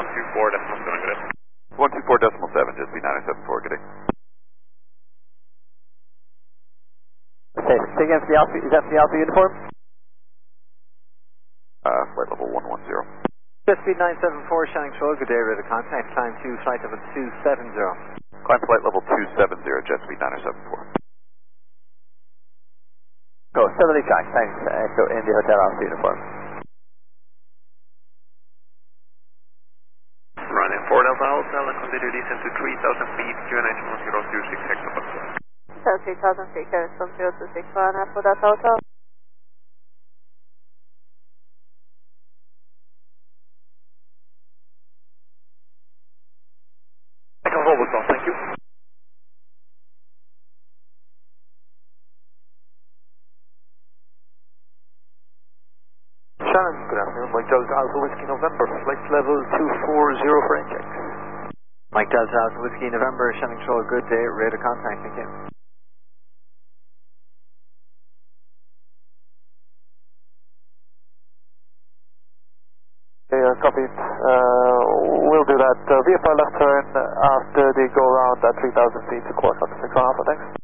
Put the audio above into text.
124.7, good day. 124.7, just be 974, good day. Okay, say again for the Alpha, is that for the Alpha uniform? Flight level 110. Just speed 974, Shining Shoal, good day, ready to contact, climb to flight level 270. Climb flight level 270, jet speed 974. Go, southerly track, thanks, Echo in the Hotel Alpha uniform. Running 4 Delta Hotel and consider descent to 3,000 feet, QNH 1026 hectopascal. So 3,000 feet, carry from 026 for that hotel. Echo Robertson, thank you. Shannon, good afternoon, Mike Delta Alpha Whiskey November, flight level 240 for incheck. Mike Delta Alpha Whiskey November, Shining Shoal, good day, ready to contact, thank you. Okay, copied. We'll do that. VFR left turn after the go around at 3,000 feet to course up to 6 Alpha, thanks.